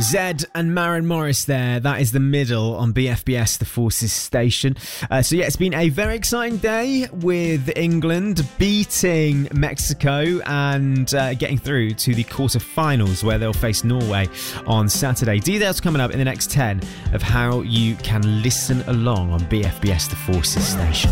Zed and Maren Morris there. That is The Middle on BFBS, the Forces station. It's been a very exciting day with England beating Mexico and getting through to the quarterfinals where they'll face Norway on Saturday. Details coming up in the next 10 of how you can listen along on BFBS, the Forces station.